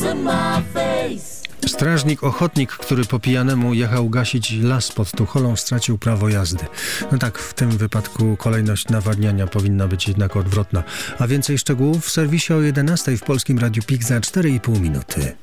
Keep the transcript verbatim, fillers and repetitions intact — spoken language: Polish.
Strażnik ochotnik, który po pijanemu jechał gasić las pod Tucholą, stracił prawo jazdy. No tak, w tym wypadku kolejność nawadniania powinna być jednak odwrotna. A więcej szczegółów w serwisie o jedenastej w Polskim Radiu P I K za cztery i pół minuty.